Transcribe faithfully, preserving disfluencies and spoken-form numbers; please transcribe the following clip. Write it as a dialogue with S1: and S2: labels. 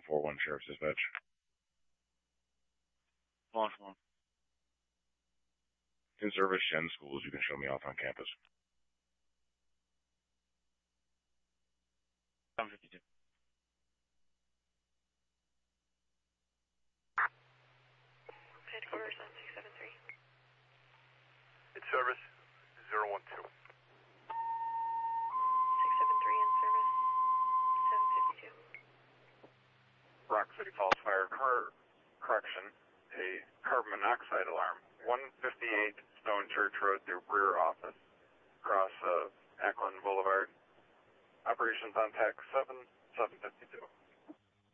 S1: seven four one Sheriff's Dispatch.
S2: One one.
S1: In service, Shen Schools. You can show me off on campus.
S2: seven fifty-two.
S3: Headquarters on six seven three.
S4: In service, zero one two.
S3: six seven three in service, seven fifty-two.
S4: Rock City Falls Fire car correction, a carbon monoxide alarm. one fifty-eight Stone Church Road, their rear office, across uh, Ackland Boulevard. Operations on T A C seven, seven fifty-two.